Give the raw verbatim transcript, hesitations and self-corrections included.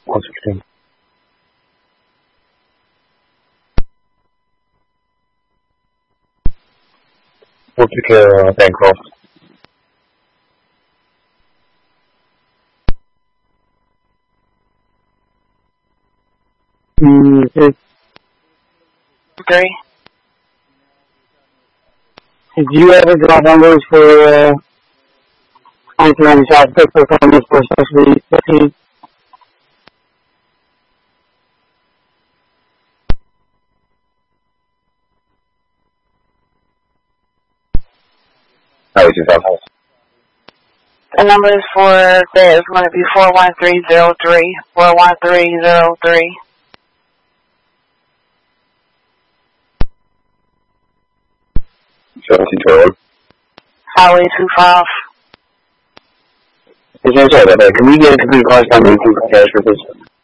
one sixteen. We'll pick uh, Bancroft. Mm, it's, Three. did you ever draw numbers for uh, twenty-three South Six performance for especially fifteen? How is your house? The numbers for that is going to be four one three zero three, four one three zero three. seventeen twenty-one. Highway two five. Is there sorry about that? Can we get a complete correspondence from cash for this?